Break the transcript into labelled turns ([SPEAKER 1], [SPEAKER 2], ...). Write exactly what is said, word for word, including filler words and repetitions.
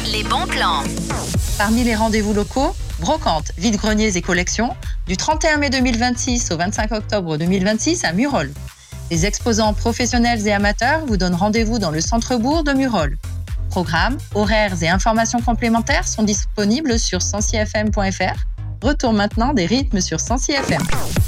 [SPEAKER 1] les bons plans.
[SPEAKER 2] Parmi les rendez-vous locaux, brocantes, vide-greniers et collections, du trente et un mai deux mille vingt-six au vingt-cinq octobre deux mille vingt-six à Murol. Les exposants professionnels et amateurs vous donnent rendez-vous dans le centre-bourg de Murol. Programmes, horaires et informations complémentaires sont disponibles sur sensi f m point f r. Retour maintenant des rythmes sur Sensi F M.